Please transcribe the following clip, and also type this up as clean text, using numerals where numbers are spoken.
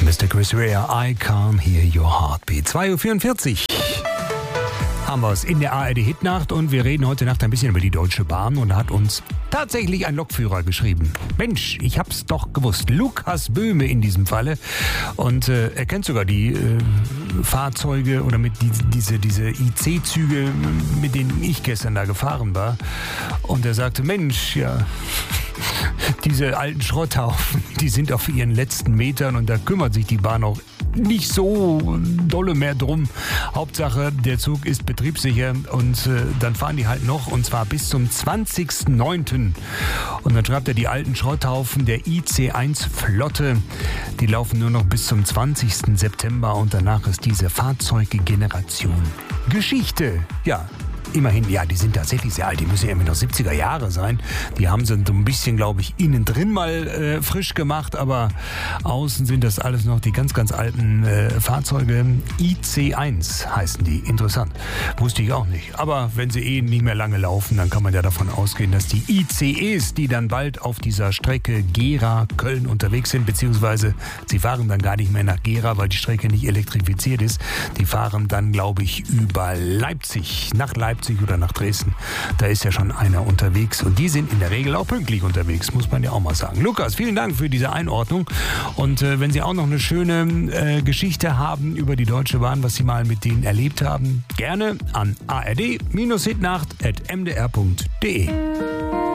Mr. Chris Rea, I Can't Hear Your Heartbeat. 2.44 Uhr haben wir es in der ARD-Hitnacht und wir reden heute Nacht ein bisschen über die Deutsche Bahn und da hat uns tatsächlich ein Lokführer geschrieben. Mensch, ich hab's doch gewusst. Lukas Böhme in diesem Falle. Und er kennt sogar die Fahrzeuge oder mit diese IC-Züge, mit denen ich gestern da gefahren war. Und er sagte, Mensch, ja, diese alten Schrotthaufen, die sind auf ihren letzten Metern und da kümmert sich die Bahn auch nicht so dolle mehr drum. Hauptsache, der Zug ist betriebssicher und dann fahren die halt noch und zwar bis zum 20.09. Und dann schreibt er, die alten Schrotthaufen der IC1-Flotte, die laufen nur noch bis zum 20. September und danach ist diese Fahrzeuggeneration Geschichte. Ja. Immerhin, ja, die sind tatsächlich sehr alt. Die müssen ja immer noch 70er Jahre sein. Die haben sie so ein bisschen, glaube ich, innen drin mal frisch gemacht, aber außen sind das alles noch die ganz, ganz alten Fahrzeuge. IC1 heißen die. Interessant. Wusste ich auch nicht. Aber wenn sie nicht mehr lange laufen, dann kann man ja davon ausgehen, dass die ICEs, die dann bald auf dieser Strecke Gera-Köln unterwegs sind, beziehungsweise sie fahren dann gar nicht mehr nach Gera, weil die Strecke nicht elektrifiziert ist. Die fahren dann, glaube ich, über Leipzig, nach Leipzig oder nach Dresden. Da ist ja schon einer unterwegs und die sind in der Regel auch pünktlich unterwegs, muss man ja auch mal sagen. Lukas, vielen Dank für diese Einordnung und wenn Sie auch noch eine schöne Geschichte haben über die Deutsche Bahn, was Sie mal mit denen erlebt haben, gerne an ard-hitnacht@mdr.de.